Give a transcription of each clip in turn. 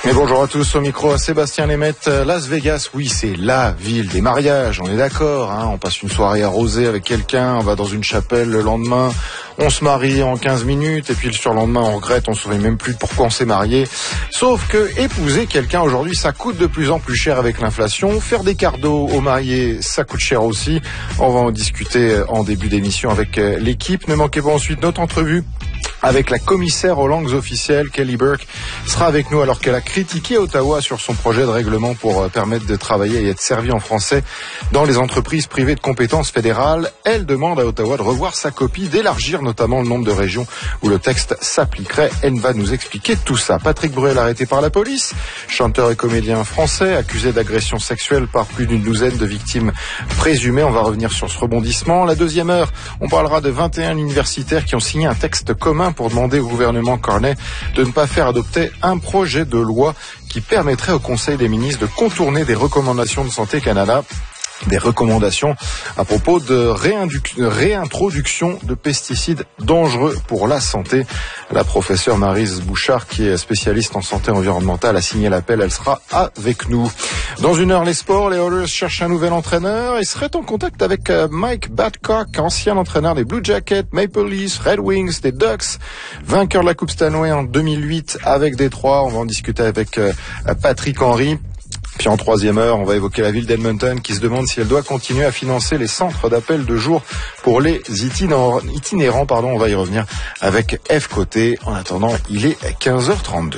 Et bonjour à tous, au micro Sébastien Lemette. Las Vegas, oui, c'est la ville des mariages, on est d'accord, hein. On passe une soirée arrosée avec quelqu'un, on va dans une chapelle le lendemain, on se marie en 15 minutes et puis le surlendemain on regrette, on se souvient même plus de pourquoi on s'est marié. Sauf que épouser quelqu'un aujourd'hui, ça coûte de plus en plus cher avec l'inflation. Faire des cadeaux aux mariés, ça coûte cher aussi. On va en discuter en début d'émission avec l'équipe. Ne manquez pas ensuite notre entrevue avec la commissaire aux langues officielles, Kelly Burke, sera avec nous alors qu'elle a critiqué Ottawa sur son projet de règlement pour permettre de travailler et être servi en français dans les entreprises privées de compétences fédérales. Elle demande à Ottawa de revoir sa copie, d'élargir notamment le nombre de régions où le texte s'appliquerait. Elle va nous expliquer tout ça. Patrick Bruel arrêté par la police, chanteur et comédien français, accusé d'agression sexuelle par plus d'une douzaine de victimes présumées. On va revenir sur ce rebondissement. La deuxième heure, on parlera de 21 universitaires qui ont signé un texte commun pour demander au gouvernement Carney de ne pas faire adopter un projet de loi qui permettrait au Conseil des ministres de contourner des recommandations de Santé Canada. Des recommandations à propos de réintroduction de pesticides dangereux pour la santé. La professeure Maryse Bouchard, qui est spécialiste en santé environnementale, a signé l'appel. Elle sera avec nous. Dans une heure, les sports. Les Oilers cherchent un nouvel entraîneur et seraient en contact avec Mike Babcock, ancien entraîneur des Blue Jackets, Maple Leafs, Red Wings, des Ducks, vainqueur de la Coupe Stanley en 2008 avec Détroit. On va en discuter avec Patrick Henry. Puis en troisième heure, on va évoquer la ville d'Edmonton qui se demande si elle doit continuer à financer les centres d'appel de jour pour les itinérants. On va y revenir avec F Côté. En attendant, il est 15h32.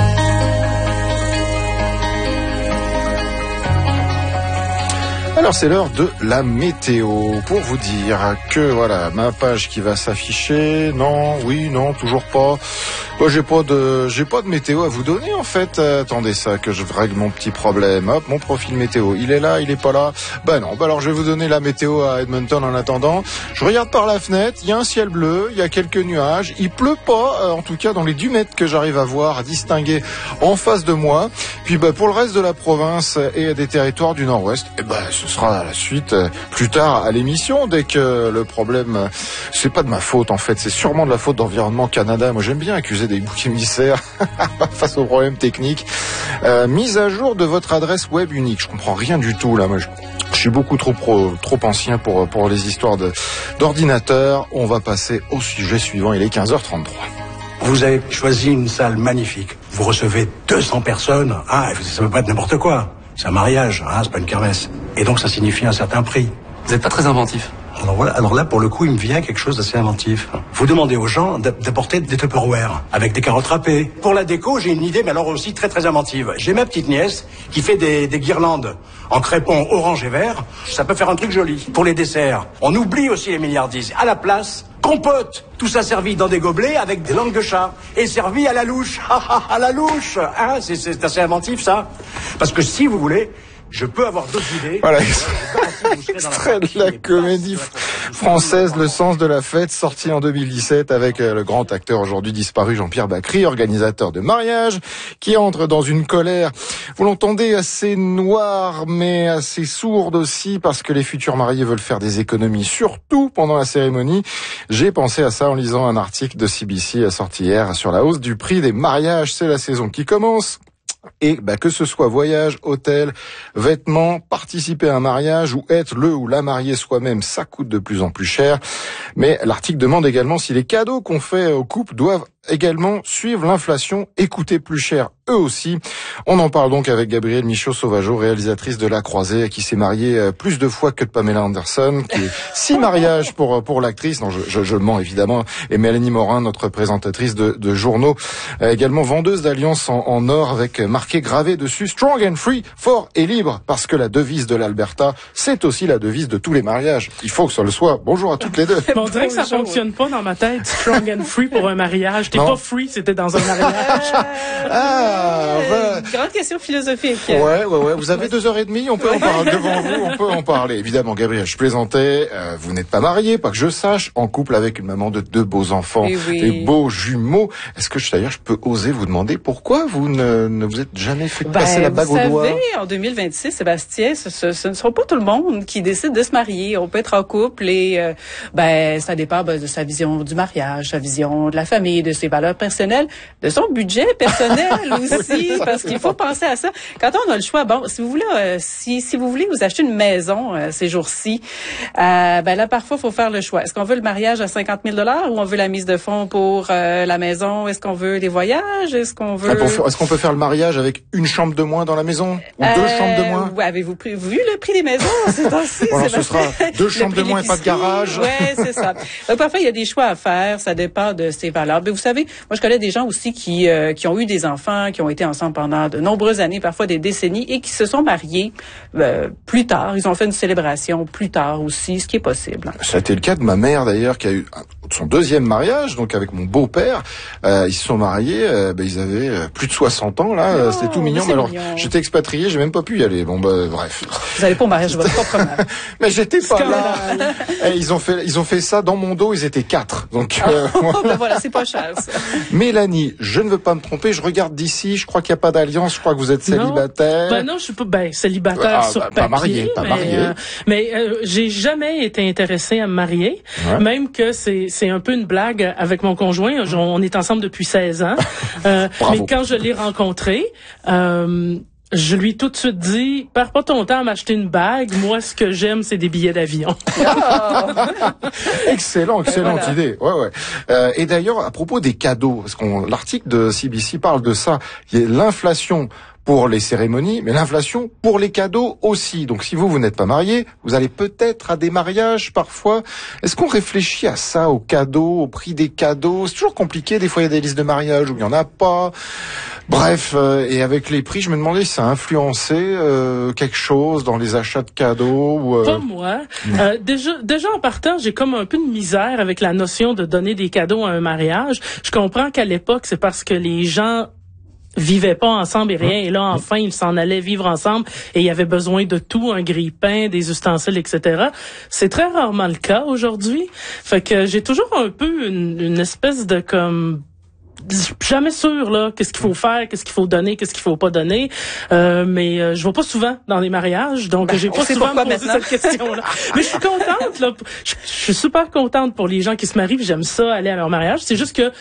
Alors c'est l'heure de la météo. Pour vous dire que voilà, ma page qui va s'afficher. Non, oui, non, toujours pas. Moi, j'ai pas de météo à vous donner en fait. Attendez ça, que je règle mon petit problème. Hop, mon profil météo. Il est là, il est pas là. Ben non. Alors je vais vous donner la météo à Edmonton en attendant. Je regarde par la fenêtre. Il y a un ciel bleu, il y a quelques nuages. Il pleut pas, en tout cas dans les 10 mètres que j'arrive à voir, à distinguer en face de moi. Puis pour le reste de la province et des territoires du Nord-Ouest, ce sera la suite plus tard à l'émission. Dès que le problème, c'est pas de ma faute en fait, c'est sûrement de la faute d'Environnement Canada. Moi j'aime bien accuser des boucs émissaires face aux problèmes techniques. Mise à jour de votre adresse web unique. Je comprends rien du tout là. Moi, je suis beaucoup trop ancien pour les histoires d'ordinateur. On va passer au sujet suivant. Il est 15h33. Vous avez choisi une salle magnifique. Vous recevez 200 personnes. Ça peut pas être n'importe quoi. C'est un mariage, c'est pas une kermesse. Et donc ça signifie un certain prix. Vous n'êtes pas très inventif. Alors voilà, alors là pour le coup il me vient quelque chose d'assez inventif. Vous demandez aux gens d'apporter des Tupperware avec des carottes râpées. Pour la déco j'ai une idée mais alors aussi très très inventive. J'ai ma petite nièce qui fait des guirlandes en crépon orange et vert. Ça peut faire un truc joli. Pour les desserts, on oublie aussi les milliardises. À la place, compote. Tout ça servi dans des gobelets avec des langues de chat. Et servi à la louche. À la louche. C'est assez inventif ça. Parce que si vous voulez, je peux avoir d'autres idées. Voilà, extrait de la comédie française Le sens de la fête, sorti en 2017 avec le grand acteur aujourd'hui disparu Jean-Pierre Bacry, organisateur de mariage, qui entre dans une colère, vous l'entendez, assez noire mais assez sourde aussi, parce que les futurs mariés veulent faire des économies, surtout pendant la cérémonie. J'ai pensé à ça en lisant un article de CBC sorti hier sur la hausse du prix des mariages. C'est la saison qui commence. Et que ce soit voyage, hôtel, vêtements, participer à un mariage ou être le ou la mariée soi-même, ça coûte de plus en plus cher. Mais l'article demande également si les cadeaux qu'on fait aux couples doivent également suivre l'inflation et coûter plus cher eux aussi. On en parle donc avec Gabrielle Michaud-Sauvageau, réalisatrice de La Croisée, qui s'est mariée plus de fois que de Pamela Anderson, qui est 6 mariages pour l'actrice. Non, je mens évidemment. Et Mélanie Morin, notre présentatrice de journaux, également vendeuse d'alliances en or avec marqué gravé dessus Strong and Free, fort et libre, parce que la devise de l'Alberta, c'est aussi la devise de tous les mariages. Il faut que ça le soit. Bonjour à toutes les deux. On dirait que ça fonctionne pas dans ma tête. Strong and Free pour un mariage. T'es pas free, c'était dans un mariage. Grande question philosophique. Ouais. Vous avez 2h30, on peut en parler devant vous, on peut en parler. Évidemment, Gabriel, je plaisantais. Vous n'êtes pas marié, pas que je sache, en couple avec une maman de 2 beaux enfants, des beaux jumeaux. Est-ce que d'ailleurs je peux oser vous demander pourquoi vous ne vous êtes jamais fait passer la bague au doigt? Vous savez, en 2026, Sébastien, ce ne sera pas tout le monde qui décide de se marier. On peut être en couple et ça dépend de sa vision du mariage, sa vision de la famille, de ses ses valeurs personnelles, de son budget personnel aussi, parce qu'il faut penser à ça. Quand on a le choix, bon, si vous voulez, si vous voulez vous acheter une maison ces jours-ci, là parfois il faut faire le choix. Est-ce qu'on veut le mariage à 50 000 $ ou on veut la mise de fonds pour la maison? Est-ce qu'on veut des voyages? Est-ce qu'on veut Est-ce qu'on peut faire le mariage avec une chambre de moins dans la maison ou deux chambres de moins? Avez-vous vu le prix des maisons ces temps-ci? Voilà, ce sera 2 chambres de moins et pas de garage. Ouais, c'est ça. Donc parfois il y a des choix à faire, ça dépend de ses valeurs. Mais vous savez, moi je connais des gens aussi qui ont eu des enfants, qui ont été ensemble pendant de nombreuses années, parfois des décennies, et qui se sont mariés plus tard. Ils ont fait une célébration plus tard aussi, ce qui est possible. Ça a été le cas de ma mère d'ailleurs, qui a eu son deuxième mariage, donc avec mon beau-père. Ils se sont mariés, ils avaient plus de 60 ans là, c'était tout mignon. Mais alors, j'étais expatrié, j'ai même pas pu y aller. Bon bref. Vous allez pas au mariage de votre propre mère. Mais j'étais pas là. Ils ont fait ça dans mon dos, ils étaient 4. Donc voilà, c'est pas cher ça. Mélanie, je ne veux pas me tromper, je regarde d'ici, je crois qu'il n'y a pas d'alliance, je crois que vous êtes célibataire. Non, je suis pas célibataire sur papier. Pas marié. Mais j'ai jamais été intéressée à me marier, même que c'est un peu une blague avec mon conjoint. On est ensemble depuis 16 ans. Mais quand je l'ai rencontré, je lui ai tout de suite dit, perds pas ton temps à m'acheter une bague. Moi, ce que j'aime, c'est des billets d'avion. Excellente idée. Ouais. Et d'ailleurs, à propos des cadeaux, parce l'article de CBC parle de ça, il y a l'inflation pour les cérémonies, mais l'inflation pour les cadeaux aussi. Donc si vous n'êtes pas marié, vous allez peut-être à des mariages parfois. Est-ce qu'on réfléchit à ça, aux cadeaux, au prix des cadeaux? C'est toujours compliqué, des fois il y a des listes de mariage où il n'y en a pas. Bref, et avec les prix, je me demandais si ça a influencé quelque chose dans les achats de cadeaux. Pas moi. Déjà en partant, j'ai comme un peu de misère avec la notion de donner des cadeaux à un mariage. Je comprends qu'à l'époque, c'est parce que les gens vivaient pas ensemble et rien. Et là, enfin, ils s'en allaient vivre ensemble et il y avait besoin de tout, un grille-pain, des ustensiles, etc. C'est très rarement le cas aujourd'hui. Fait que j'ai toujours un peu une espèce de comme... jamais sûr là qu'est-ce qu'il faut faire, qu'est-ce qu'il faut donner, qu'est-ce qu'il faut pas donner, mais je vais pas souvent dans les mariages, donc j'ai pas souvent posé cette question là. Mais je suis contente là, je suis super contente pour les gens qui se marient, puis j'aime ça aller à leur mariage. C'est juste que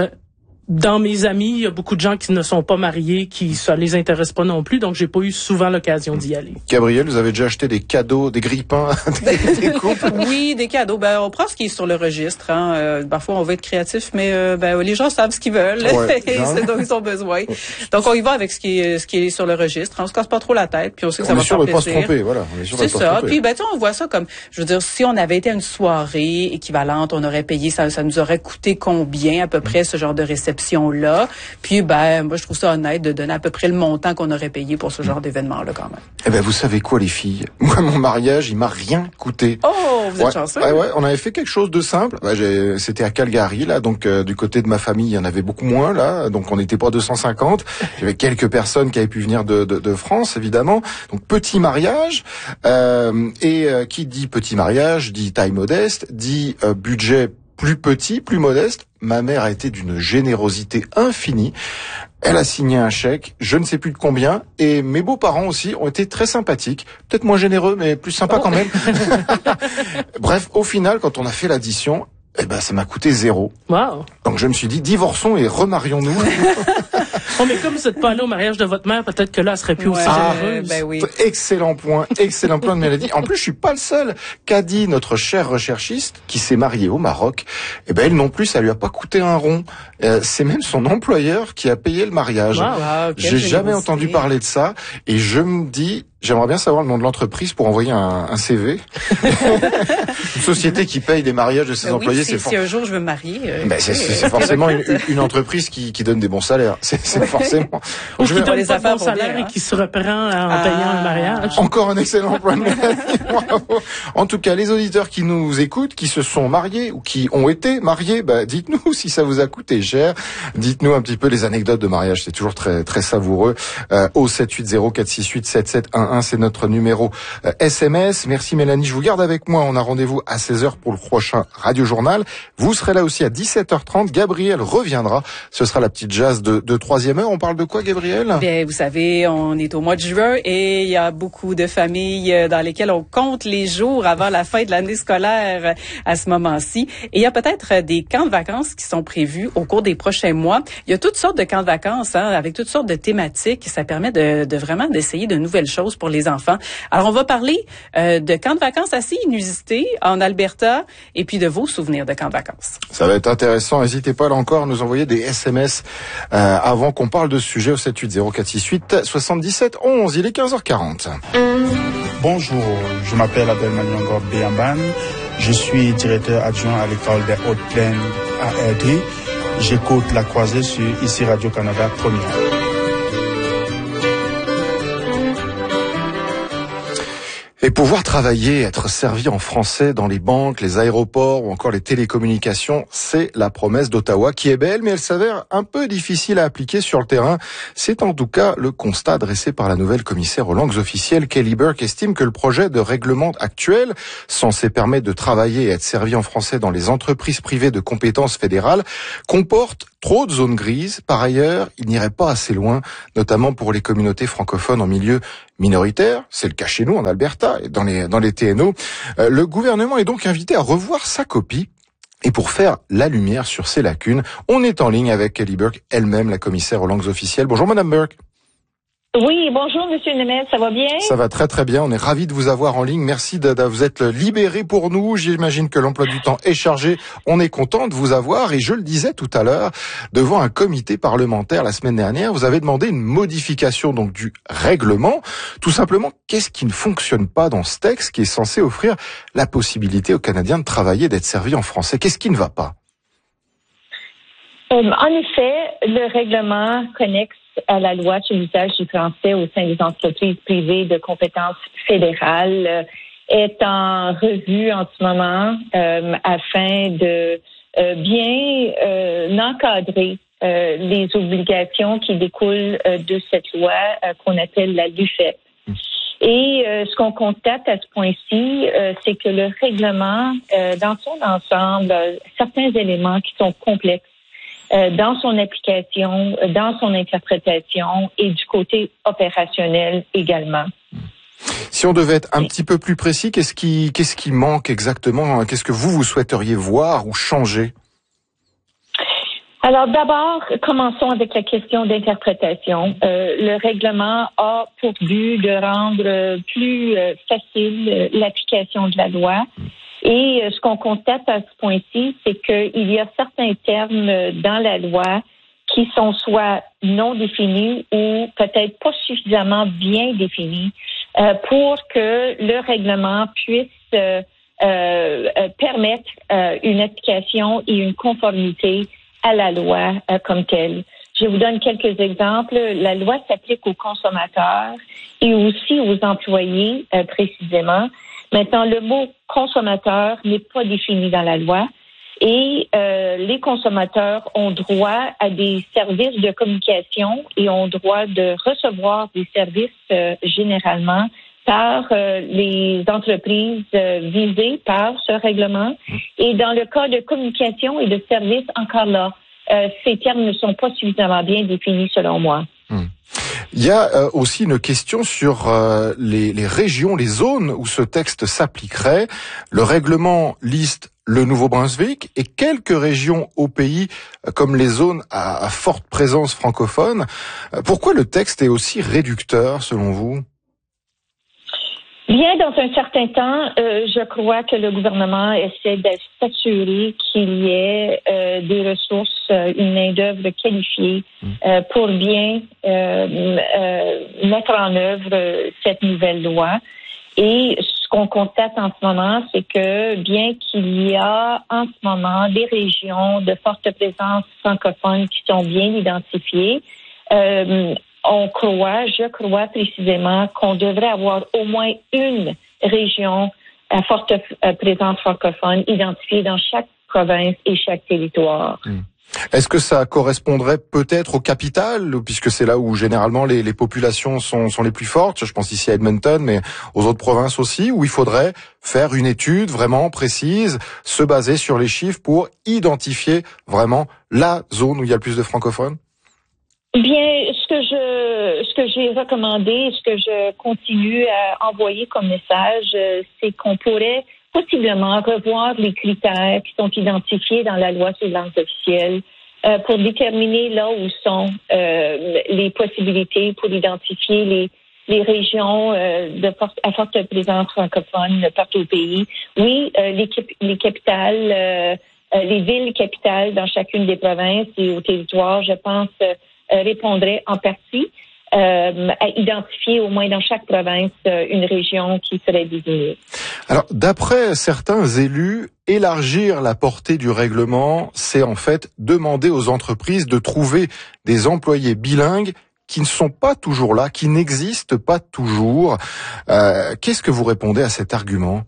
dans mes amis, il y a beaucoup de gens qui ne sont pas mariés, qui ça les intéresse pas non plus, donc j'ai pas eu souvent l'occasion d'y aller. Gabrielle, vous avez déjà acheté des cadeaux, des grille-pains, des couples? Oui, des cadeaux. On prend ce qui est sur le registre. Parfois, on veut être créatif, mais les gens savent ce qu'ils veulent, c'est dont ils ont besoin. Donc, on y va avec ce qui est sur le registre. On se casse pas trop la tête, puis on sait que ça va faire plaisir. On est sûr de pas se tromper, voilà. C'est ça. Puis, on voit ça comme, je veux dire, si on avait été à une soirée équivalente, on aurait payé, ça nous aurait coûté combien à peu près ce genre de réception-là. Puis, moi, je trouve ça honnête de donner à peu près le montant qu'on aurait payé pour ce genre d'événement-là, quand même. Eh ben, vous savez quoi, les filles? Moi, mon mariage, il m'a rien coûté. Oh, vous êtes chanceux. Ouais, on avait fait quelque chose de simple. C'était à Calgary, là, donc du côté de ma famille, il y en avait beaucoup moins, là, donc on n'était pas 250. Il y avait quelques personnes qui avaient pu venir de France, évidemment. Donc petit mariage, et qui dit petit mariage, dit taille modeste, dit budget plus petit, plus modeste. Ma mère a été d'une générosité infinie. Elle a signé un chèque, je ne sais plus de combien, et mes beaux-parents aussi ont été très sympathiques. Peut-être moins généreux, mais plus sympas quand même. Bref, au final, quand on a fait l'addition, ça m'a coûté 0. Wow. Donc je me suis dit, divorçons et remarions-nous. Oh, mais comme vous n'êtes pas allé au mariage de votre mère, peut-être que là, elle serait plus aussi généreuse. Oui. Excellent point de Mélanie. En plus, je suis pas le seul. Qu'a dit notre chère recherchiste qui s'est mariée au Maroc? Elle non plus, ça lui a pas coûté un rond. C'est même son employeur qui a payé le mariage. Wow, j'ai jamais entendu parler de ça. Et je me dis, j'aimerais bien savoir le nom de l'entreprise pour envoyer un CV. Une société qui paye les mariages de ses employés, si un jour je veux me marier. C'est forcément une entreprise qui donne des bons salaires. C'est forcément. Ou qui donne pas de bons salaires et qui se reprend en payant un mariage. Encore un excellent point de Mélanie. Bravo. En tout cas, les auditeurs qui nous écoutent, qui se sont mariés ou qui ont été mariés, dites-nous si ça vous a coûté cher. Dites-nous un petit peu les anecdotes de mariage. C'est toujours très, très savoureux. Au 780 468 7711. 81, c'est notre numéro SMS. Merci Mélanie, je vous garde avec moi. On a rendez-vous à 16h pour le prochain Radio Journal. Vous serez là aussi à 17h30. Gabriel reviendra. Ce sera la petite jazz de 3e heure. On parle de quoi, Gabriel? Bien, vous savez, on est au mois de juin et il y a beaucoup de familles dans lesquelles on compte les jours avant la fin de l'année scolaire à ce moment-ci. Et il y a peut-être des camps de vacances qui sont prévus au cours des prochains mois. Il y a toutes sortes de camps de vacances, avec toutes sortes de thématiques. Ça permet de vraiment d'essayer de nouvelles choses pour les enfants. Alors, on va parler de camps de vacances assez inusités en Alberta et puis de vos souvenirs de camps de vacances. Ça va être intéressant. N'hésitez pas là encore à nous envoyer des SMS avant qu'on parle de ce sujet au 780-468 77 11. Il est 15h40. Bonjour, je m'appelle Abel Maniangor Béamban. Je suis directeur adjoint à l'école des Hautes-Plaines à Airdrie. J'écoute La Croisée sur ici Radio-Canada Première. Et pouvoir travailler, être servi en français dans les banques, les aéroports ou encore les télécommunications, c'est la promesse d'Ottawa qui est belle, mais elle s'avère un peu difficile à appliquer sur le terrain. C'est en tout cas le constat dressé par la nouvelle commissaire aux langues officielles. Kelly Burke estime que le projet de règlement actuel, censé permettre de travailler et être servi en français dans les entreprises privées de compétences fédérales, comporte trop de zones grises. Par ailleurs, il n'irait pas assez loin, notamment pour les communautés francophones en milieu minoritaire. C'est le cas chez nous en Alberta et dans les TNO. Le gouvernement est donc invité à revoir sa copie. Et pour faire la lumière sur ces lacunes, on est en ligne avec Kelly Burke, elle-même la commissaire aux langues officielles. Bonjour Madame Burke. Oui, bonjour Monsieur Nemeth, ça va bien? Ça va très très bien, on est ravis de vous avoir en ligne. Merci de vous être libéré pour nous. J'imagine que l'emploi du temps est chargé. On est content de vous avoir et je le disais tout à l'heure, devant un comité parlementaire la semaine dernière, vous avez demandé une modification donc du règlement. Tout simplement, qu'est-ce qui ne fonctionne pas dans ce texte qui est censé offrir la possibilité aux Canadiens de travailler, d'être servis en français? Qu'est-ce qui ne va pas? En effet, le règlement connexe à la loi sur l'usage du français au sein des entreprises privées de compétences fédérales est en revue en ce moment afin de bien encadrer les obligations qui découlent de cette loi qu'on appelle la LUFEP. Et ce qu'on constate à ce point-ci, c'est que le règlement, dans son ensemble, certains éléments qui sont complexes dans son application, dans son interprétation et du côté opérationnel également. Si on devait être un petit peu plus précis, qu'est-ce qui manque exactement? Qu'est-ce que vous souhaiteriez voir ou changer? Alors d'abord, commençons avec la question d'interprétation. Le règlement a pour but de rendre plus facile l'application de la loi. Et ce qu'on constate à ce point-ci, c'est qu'il y a certains termes dans la loi qui sont soit non définis ou peut-être pas suffisamment bien définis pour que le règlement puisse permettre une application et une conformité à la loi comme telle. Je vous donne quelques exemples. La loi s'applique aux consommateurs et aussi aux employés précisément. Maintenant, le mot consommateur n'est pas défini dans la loi et les consommateurs ont droit à des services de communication et ont droit de recevoir des services généralement par les entreprises visées par ce règlement. Et dans le cas de communication et de services, encore là, ces termes ne sont pas suffisamment bien définis selon moi. Il y a aussi une question sur les régions, les zones où ce texte s'appliquerait. Le règlement liste le Nouveau-Brunswick et quelques régions au pays comme les zones à forte présence francophone. Pourquoi le texte est aussi réducteur selon vous? Bien, dans un certain temps, je crois que le gouvernement essaie de s'assurer qu'il y ait des ressources, une main-d'œuvre qualifiée pour bien mettre en œuvre cette nouvelle loi. Et ce qu'on constate en ce moment, c'est que bien qu'il y a en ce moment des régions de forte présence francophone qui sont bien identifiées, je crois précisément qu'on devrait avoir au moins une région à forte présence francophone identifiée dans chaque province et chaque territoire. Est-ce que ça correspondrait peut-être aux capitales, puisque c'est là où généralement les populations sont les plus fortes? Je pense ici à Edmonton, mais aux autres provinces aussi, où il faudrait faire une étude vraiment précise, se baser sur les chiffres pour identifier vraiment la zone où il y a le plus de francophones? Bien, ce que j'ai recommandé, ce que je continue à envoyer comme message, c'est qu'on pourrait possiblement revoir les critères qui sont identifiés dans la loi sur les langues officielles pour déterminer là où sont les possibilités pour identifier les régions à forte présence francophone partout au pays. Oui, les capitales, les villes capitales dans chacune des provinces et au territoire, je pense, répondraient en partie à identifier au moins dans chaque province une région qui serait désignée. Alors, d'après certains élus, élargir la portée du règlement, c'est en fait demander aux entreprises de trouver des employés bilingues qui ne sont pas toujours là, qui n'existent pas toujours. Qu'est-ce que vous répondez à cet argument?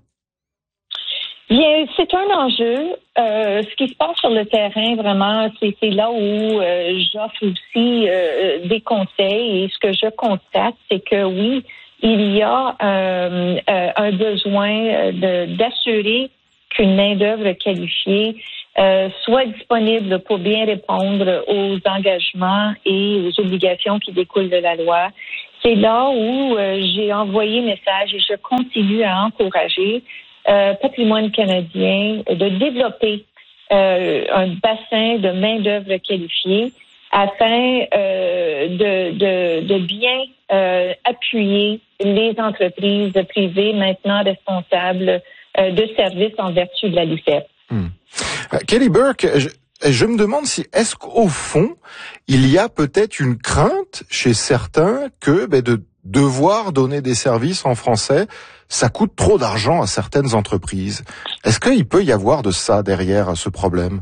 Bien, c'est un enjeu. Ce qui se passe sur le terrain, vraiment, c'est là où j'offre aussi des conseils. Et ce que je constate, c'est que oui, il y a un besoin d'assurer qu'une main-d'œuvre qualifiée soit disponible pour bien répondre aux engagements et aux obligations qui découlent de la loi. C'est là où j'ai envoyé message et je continue à encourager Patrimoine canadien de développer un bassin de main-d'œuvre qualifiée afin de bien appuyer les entreprises privées maintenant responsables de services en vertu de la LUFEP. Kelly Burke, je me demande si est-ce qu'au fond il y a peut-être une crainte chez certains que de devoir donner des services en français, ça coûte trop d'argent à certaines entreprises. Est-ce qu'il peut y avoir de ça derrière ce problème?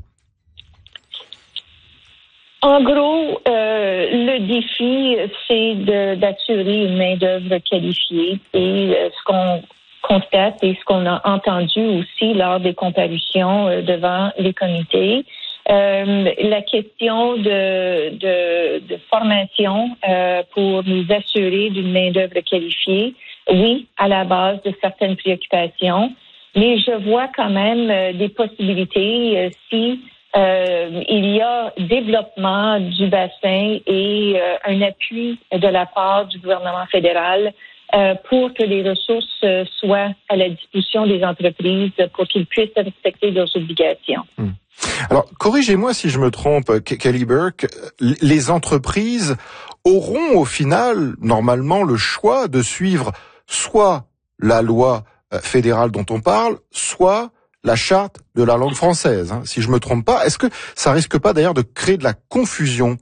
En gros, le défi, c'est d'assurer une main-d'œuvre qualifiée. Et ce qu'on constate et ce qu'on a entendu aussi lors des comparutions devant les comités, la question de formation pour nous assurer d'une main-d'œuvre qualifiée, oui, à la base de certaines préoccupations, mais je vois quand même des possibilités si il y a développement du bassin et un appui de la part du gouvernement fédéral pour que les ressources soient à la disposition des entreprises pour qu'ils puissent respecter leurs obligations. Alors, corrigez-moi si je me trompe, Kelly Burke, les entreprises auront au final, normalement, le choix de suivre soit la loi fédérale dont on parle, soit la charte de la langue française, si je me trompe pas. Est-ce que ça risque pas d'ailleurs de créer de la confusion?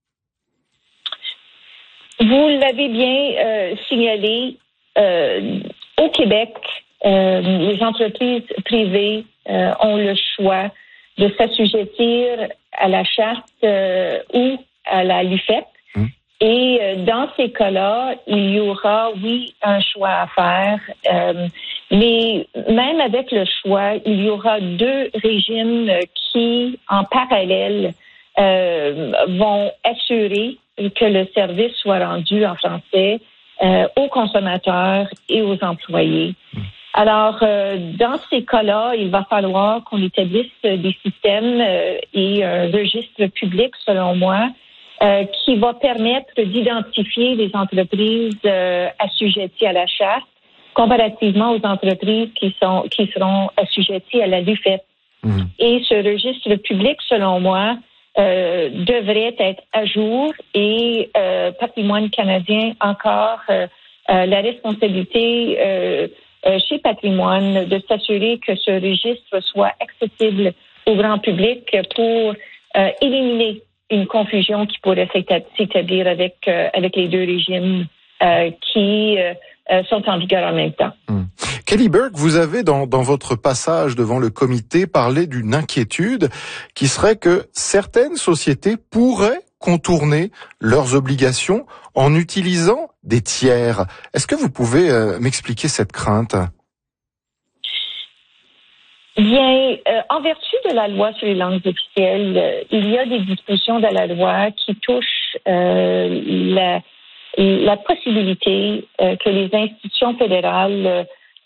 Vous l'avez bien signalé, au Québec, les entreprises privées ont le choix de s'assujettir à la charte ou à la LUFEP. Et dans ces cas-là, il y aura, oui, un choix à faire. Mais même avec le choix, il y aura deux régimes qui, en parallèle, vont assurer que le service soit rendu en français aux consommateurs et aux employés. Alors, dans ces cas-là, il va falloir qu'on établisse des systèmes et un registre public, selon moi, qui va permettre d'identifier les entreprises assujetties à la charte comparativement aux entreprises qui seront assujetties à la LUFEP. Et ce registre public, selon moi, devrait être à jour et Patrimoine canadien encore la responsabilité chez Patrimoine de s'assurer que ce registre soit accessible au grand public pour éliminer une confusion qui pourrait s'établir avec les deux régimes qui sont en vigueur en même temps. Kelly Burke, vous avez dans votre passage devant le comité parlé d'une inquiétude qui serait que certaines sociétés pourraient contourner leurs obligations en utilisant des tiers. Est-ce que vous pouvez m'expliquer cette crainte? Bien, en vertu de la loi sur les langues officielles, il y a des dispositions de la loi qui touchent la possibilité que les institutions fédérales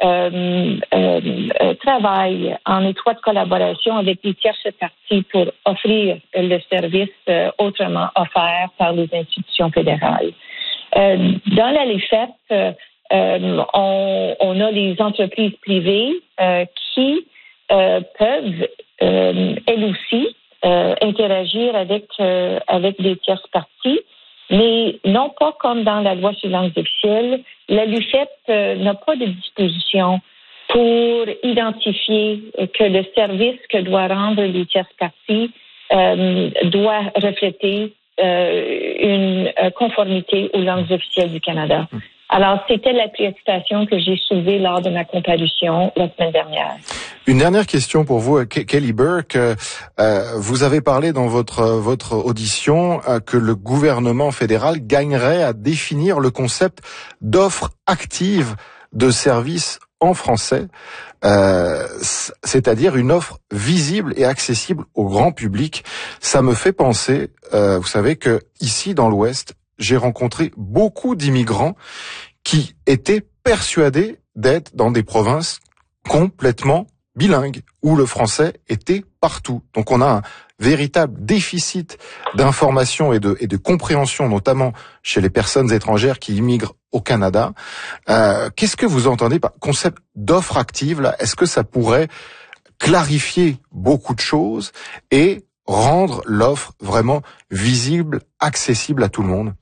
travaillent en étroite collaboration avec les tierces parties pour offrir le service autrement offert par les institutions fédérales. Dans la LEFEP, on a les entreprises privées qui peuvent, elles aussi, interagir avec des tierces parties, mais non pas comme dans la loi sur les langues officielles. La LUFEP n'a pas de disposition pour identifier que le service que doit rendre les tierces parties doit refléter une conformité aux langues officielles du Canada. Alors, c'était la préoccupation que j'ai soulevée lors de ma comparution la semaine dernière. Une dernière question pour vous, Kelly Burke. Vous avez parlé dans votre audition que le gouvernement fédéral gagnerait à définir le concept d'offre active de services en français, c'est-à-dire une offre visible et accessible au grand public. Ça me fait penser, vous savez que ici dans l'Ouest, j'ai rencontré beaucoup d'immigrants qui étaient persuadés d'être dans des provinces complètement bilingues, où le français était partout. Donc on a un véritable déficit d'information et de compréhension, notamment chez les personnes étrangères qui immigrent au Canada. Qu'est-ce que vous entendez par concept d'offre active là? Est-ce que ça pourrait clarifier beaucoup de choses et rendre l'offre vraiment visible, accessible à tout le monde?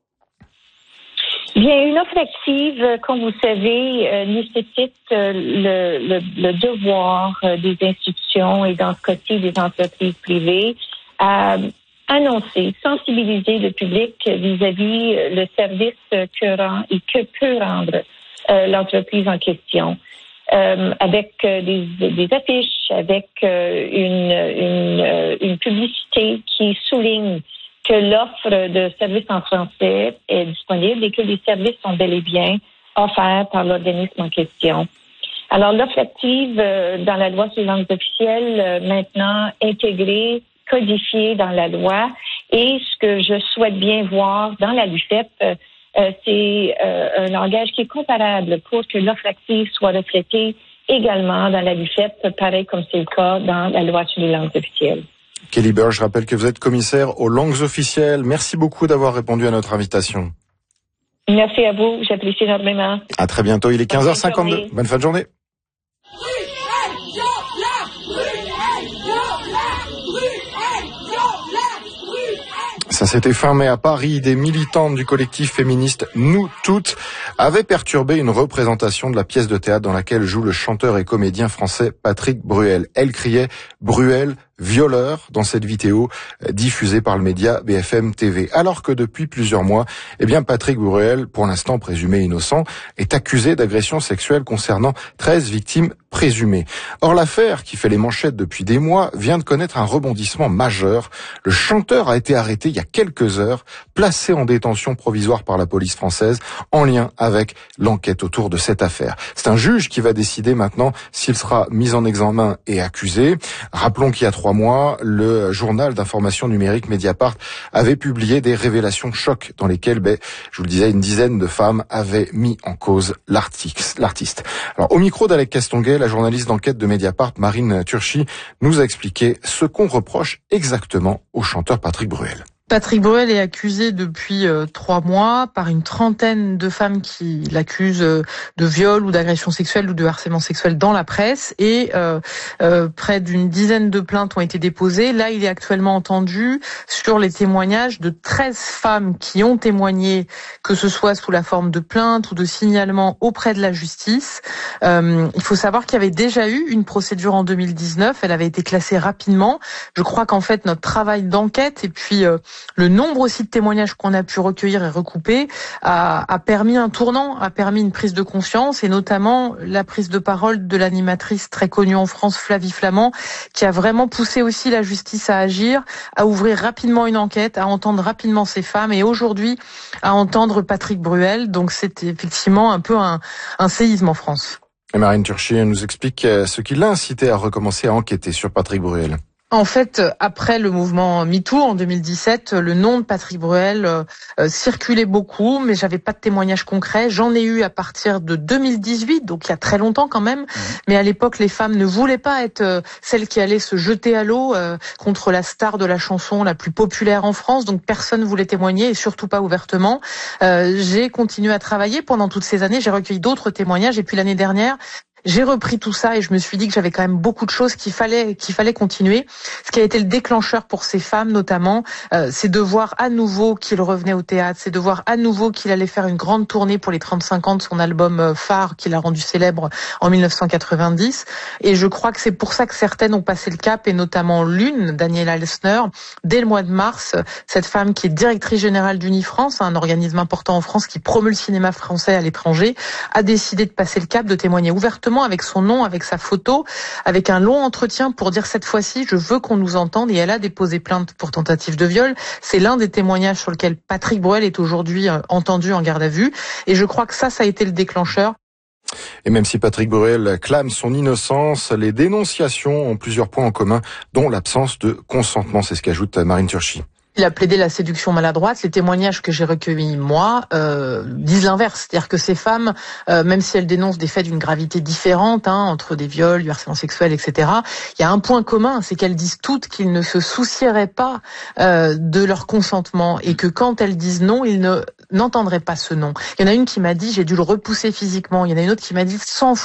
Bien, une offre active, comme vous savez, nécessite le devoir des institutions et dans ce cas-ci des entreprises privées à annoncer, sensibiliser le public vis-à-vis le service que rend et que peut rendre l'entreprise en question, avec des affiches, avec une publicité qui souligne que l'offre de services en français est disponible et que les services sont bel et bien offerts par l'organisme en question. Alors, l'offre active dans la loi sur les langues officielles, maintenant intégrée, codifiée dans la loi, et ce que je souhaite bien voir dans la LUFEP, c'est un langage qui est comparable pour que l'offre active soit reflétée également dans la LUFEP, pareil comme c'est le cas dans la loi sur les langues officielles. Kelly Burke, je rappelle que vous êtes commissaire aux langues officielles. Merci beaucoup d'avoir répondu à notre invitation. Merci à vous, j'apprécie énormément. À très bientôt, il est 15h52. Bonne fin de journée. Ça s'était fin mai à Paris, des militantes du collectif féministe Nous Toutes avaient perturbé une représentation de la pièce de théâtre dans laquelle joue le chanteur et comédien français Patrick Bruel. Elle criait « Bruel, violeur » dans cette vidéo diffusée par le média BFM TV. Alors que depuis plusieurs mois, Patrick Bruel, pour l'instant présumé innocent, est accusé d'agression sexuelle concernant 13 victimes présumées. Or, l'affaire, qui fait les manchettes depuis des mois, vient de connaître un rebondissement majeur. Le chanteur a été arrêté il y a quelques heures, placé en détention provisoire par la police française, en lien avec l'enquête autour de cette affaire. C'est un juge qui va décider maintenant s'il sera mis en examen et accusé. Rappelons qu'il y a 3 mois, le journal d'information numérique Mediapart avait publié des révélations chocs dans lesquelles, je vous le disais, une dizaine de femmes avaient mis en cause l'artiste. Alors, au micro d'Alec Castonguay, la journaliste d'enquête de Mediapart, Marine Turchi, nous a expliqué ce qu'on reproche exactement au chanteur Patrick Bruel. Patrick Bruel est accusé depuis 3 mois par une trentaine de femmes qui l'accusent de viol ou d'agression sexuelle ou de harcèlement sexuel dans la presse et près d'une dizaine de plaintes ont été déposées. Là, il est actuellement entendu sur les témoignages de 13 femmes qui ont témoigné, que ce soit sous la forme de plaintes ou de signalements auprès de la justice. Il faut savoir qu'il y avait déjà eu une procédure en 2019. Elle avait été classée rapidement. Je crois qu'en fait, notre travail d'enquête et puis le nombre aussi de témoignages qu'on a pu recueillir et recouper a permis un tournant, a permis une prise de conscience et notamment la prise de parole de l'animatrice très connue en France, Flavie Flament, qui a vraiment poussé aussi la justice à agir, à ouvrir rapidement une enquête, à entendre rapidement ces femmes et aujourd'hui à entendre Patrick Bruel. Donc c'est effectivement un peu un séisme en France. Et Marine Turchi nous explique ce qui l'a incité à recommencer à enquêter sur Patrick Bruel. En fait, après le mouvement MeToo en 2017, le nom de Patrick Bruel circulait beaucoup, mais j'avais pas de témoignages concrets. J'en ai eu à partir de 2018, donc il y a très longtemps quand même. Mais à l'époque, les femmes ne voulaient pas être celles qui allaient se jeter à l'eau contre la star de la chanson la plus populaire en France. Donc personne voulait témoigner, et surtout pas ouvertement. J'ai continué à travailler pendant toutes ces années. J'ai recueilli d'autres témoignages, et puis l'année dernière, j'ai repris tout ça et je me suis dit que j'avais quand même beaucoup de choses qu'il fallait continuer. Ce qui a été le déclencheur pour ces femmes notamment, c'est de voir à nouveau qu'il revenait au théâtre, c'est de voir à nouveau qu'il allait faire une grande tournée pour les 35 ans de son album phare qu'il a rendu célèbre en 1990. Et je crois que c'est pour ça que certaines ont passé le cap, et notamment l'une, Daniela Elsner, dès le mois de mars, cette femme qui est directrice générale d'Unifrance, un organisme important en France qui promeut le cinéma français à l'étranger, a décidé de passer le cap, de témoigner ouvertement avec son nom, avec sa photo, avec un long entretien pour dire cette fois-ci, je veux qu'on nous entende, et elle a déposé plainte pour tentative de viol. C'est l'un des témoignages sur lequel Patrick Bruel est aujourd'hui entendu en garde à vue, et je crois que ça a été le déclencheur. Et même si Patrick Bruel clame son innocence, les dénonciations ont plusieurs points en commun, dont l'absence de consentement. C'est ce qu'ajoute Marine Turchi. Il a plaidé la séduction maladroite. Les témoignages que j'ai recueillis, moi, disent l'inverse. C'est-à-dire que ces femmes, même si elles dénoncent des faits d'une gravité différente, entre des viols, du harcèlement sexuel, etc., il y a un point commun, c'est qu'elles disent toutes qu'ils ne se soucieraient pas de leur consentement, et que quand elles disent non, ils n'entendraient pas ce non. Il y en a une qui m'a dit, j'ai dû le repousser physiquement. Il y en a une autre qui m'a dit, 100